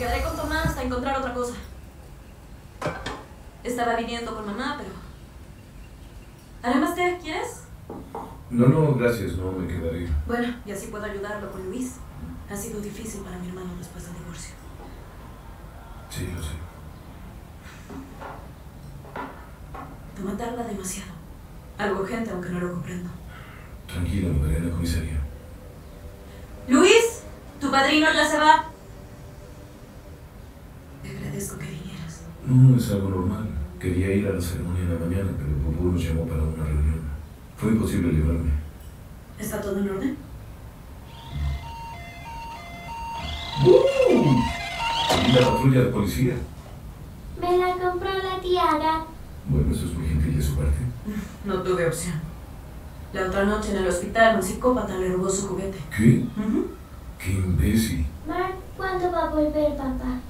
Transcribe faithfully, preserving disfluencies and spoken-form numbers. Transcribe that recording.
quedaré con Tomás hasta encontrar otra cosa. Estaba viniendo con mamá, pero... ¿Haremos té? ¿Quieres? No, no, gracias, no me quedaré. Bueno, y así puedo ayudarlo con Luis. Ha sido difícil para mi hermano después del divorcio. Sí, lo sé. Tomás tarda demasiado. Algo urgente, aunque no lo comprendo. Tranquila, lo veré en la comisaría. ¡Luis! ¡Tu padrino ya se va! Te agradezco que vinieras. No, es algo normal. Quería ir a la ceremonia en la mañana, pero Popó nos llamó para una reunión. Fue imposible librarme. ¿Está todo en orden? ¡Uh! ¿Y la patrulla de policía? Me la compró la tía Aga. Bueno, eso es muy gentil de su parte. No tuve opción. La otra noche en el hospital un psicópata le robó su juguete. ¿Qué? Uh-huh. ¡Qué imbécil! Mark, ¿cuándo va a volver, papá?